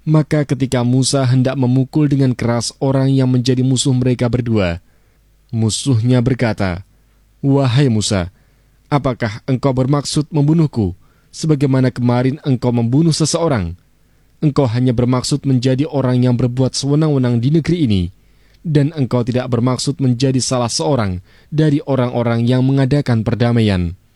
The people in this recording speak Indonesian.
Maka ketika Musa hendak memukul dengan keras orang yang menjadi musuh mereka berdua, musuhnya berkata, "Wahai Musa, apakah engkau bermaksud membunuhku, sebagaimana kemarin engkau membunuh seseorang? Engkau hanya bermaksud menjadi orang yang berbuat sewenang-wenang di negeri ini, dan engkau tidak bermaksud menjadi salah seorang dari orang-orang yang mengadakan perdamaian."